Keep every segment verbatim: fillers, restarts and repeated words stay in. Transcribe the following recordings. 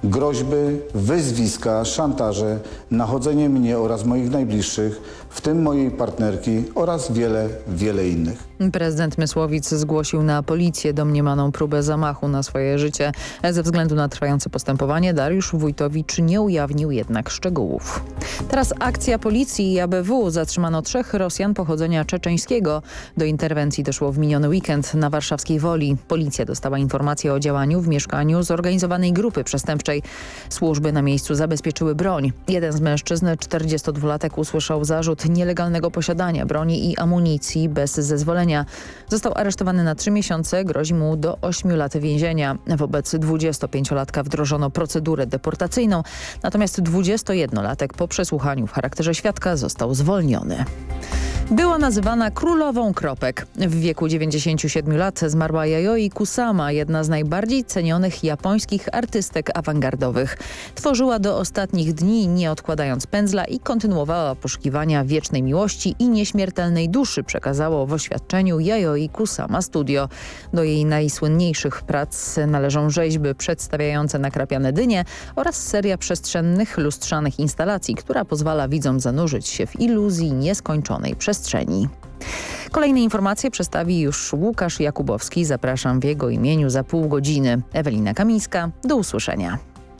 Groźby, wyzwiska, szantaże, nachodzenie mnie oraz moich najbliższych, w tym mojej partnerki oraz wiele, wiele innych. Prezydent Mysłowic zgłosił na policję domniemaną próbę zamachu na swoje życie. Ze względu na trwające postępowanie Dariusz Wójtowicz nie ujawnił jednak szczegółów. Teraz akcja policji i A B W. Zatrzymano trzech Rosjan pochodzenia czeczeńskiego. Do interwencji doszło w miniony weekend na warszawskiej Woli. Policja dostała informację o działaniu w mieszkaniu zorganizowanej grupy przestępczej. Służby na miejscu zabezpieczyły broń. Jeden z mężczyzn, czterdziestodwulatek, usłyszał zarzut nielegalnego posiadania broni i amunicji bez zezwolenia. Został aresztowany na trzy miesiące, grozi mu do ośmiu lat więzienia. Wobec dwudziestopięciolatka wdrożono procedurę deportacyjną, natomiast dwudziestojednolatek po przesłuchaniu w charakterze świadka został zwolniony. Była nazywana królową kropek. W wieku dziewięćdziesięciu siedmiu lat zmarła Yayoi Kusama, jedna z najbardziej cenionych japońskich artystek awangardowych. Tworzyła do ostatnich dni, nie odkładając pędzla, i kontynuowała poszukiwania wiecznej miłości i nieśmiertelnej duszy, przekazało w oświadczeniu Yayoi Kusama Studio. Do jej najsłynniejszych prac należą rzeźby przedstawiające nakrapiane dynie oraz seria przestrzennych, lustrzanych instalacji, która pozwala widzom zanurzyć się w iluzji nieskończonej przestrzeni. Kolejne informacje przedstawi już Łukasz Jakubowski. Zapraszam w jego imieniu za pół godziny. Ewelina Kamińska, do usłyszenia.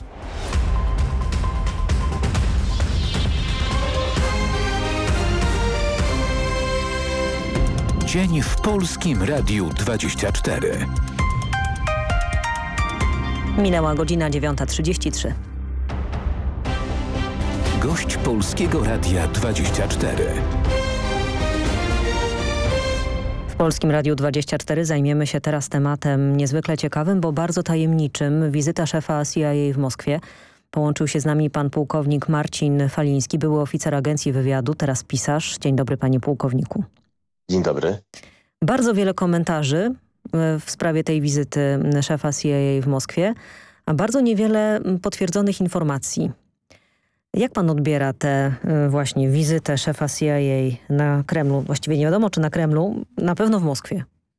Dzień w Polskim Radiu dwadzieścia cztery. Minęła godzina dziewiąta trzydzieści trzy. Gość Polskiego Radia dwadzieścia cztery. W Polskim Radiu dwadzieścia cztery zajmiemy się teraz tematem niezwykle ciekawym, bo bardzo tajemniczym. Wizyta szefa C I A w Moskwie. Połączył się z nami pan pułkownik Marcin Faliński, były oficer agencji wywiadu, teraz pisarz. Dzień dobry, panie pułkowniku. Dzień dobry. Bardzo wiele komentarzy w sprawie tej wizyty szefa C I A w Moskwie, a bardzo niewiele potwierdzonych informacji. Jak pan odbiera tę właśnie wizytę szefa C I A na Kremlu? Właściwie nie wiadomo, czy na Kremlu, na pewno w Moskwie.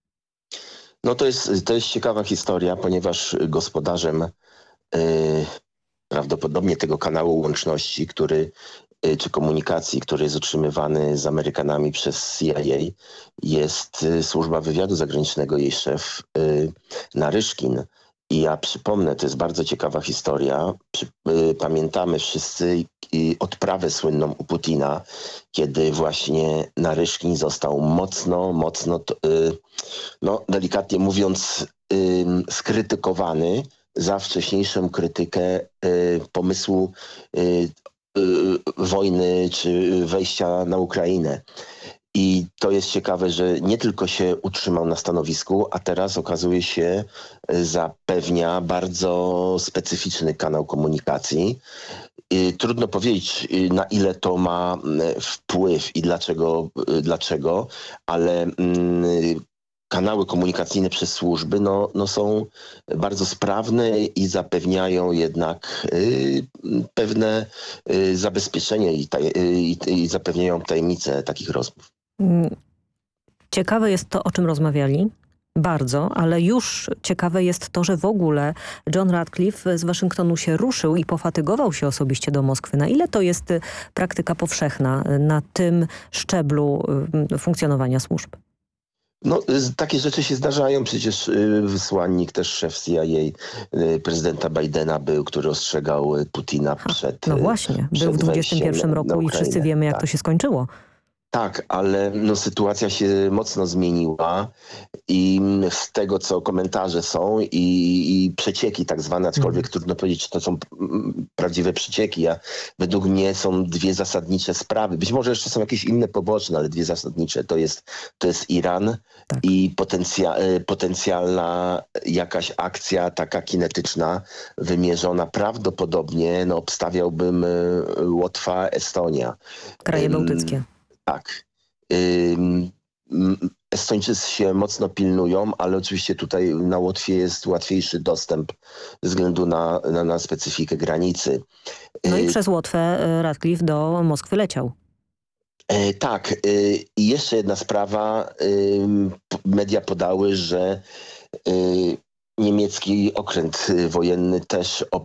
No to jest, to jest ciekawa historia, ponieważ gospodarzem yy, prawdopodobnie tego kanału łączności, który, yy, czy komunikacji, który jest utrzymywany z Amerykanami przez C I A, jest yy, służba wywiadu zagranicznego, jej szef yy, Naryszkin. I ja przypomnę, to jest bardzo ciekawa historia. Przy, y, pamiętamy wszyscy y, odprawę słynną u Putina, kiedy właśnie Naryszkin został mocno, mocno, y, no delikatnie mówiąc, y, skrytykowany za wcześniejszą krytykę y, pomysłu y, y, wojny czy wejścia na Ukrainę. I to jest ciekawe, że nie tylko się utrzymał na stanowisku, a teraz okazuje się, zapewnia bardzo specyficzny kanał komunikacji. I trudno powiedzieć, na ile to ma wpływ i dlaczego, dlaczego ale mm, kanały komunikacyjne przez służby no, no są bardzo sprawne i zapewniają jednak y, pewne y, zabezpieczenie i, taj, y, i zapewniają tajemnicę takich rozmów. Ciekawe jest to, o czym rozmawiali. Bardzo, ale już ciekawe jest to, że w ogóle John Ratcliffe z Waszyngtonu się ruszył i pofatygował się osobiście do Moskwy. Na ile to jest praktyka powszechna na tym szczeblu funkcjonowania służb? No, takie rzeczy się zdarzają. Przecież wysłannik, też szef C I A prezydenta Bidena był, który ostrzegał Putina Ha, przed No właśnie, przed był w dwudziestym pierwszym roku i wszyscy wiemy, jak tak. to się skończyło. Tak, ale no, sytuacja się mocno zmieniła i z tego, co komentarze są i, i przecieki tak zwane, aczkolwiek mm. trudno powiedzieć, czy to są prawdziwe przecieki, a według mnie są dwie zasadnicze sprawy. Być może jeszcze są jakieś inne poboczne, ale dwie zasadnicze. To jest, to jest Iran tak. i potencja, potencjalna jakaś akcja taka kinetyczna, wymierzona prawdopodobnie, no obstawiałbym Łotwa, Estonia. Kraje bałtyckie. Tak. Estończycy się mocno pilnują, ale oczywiście tutaj na Łotwie jest łatwiejszy dostęp ze względu na, na, na specyfikę granicy. No i przez Łotwę Ratcliffe do Moskwy leciał. E, tak. I jeszcze jedna sprawa. Media podały, że niemiecki okręt wojenny też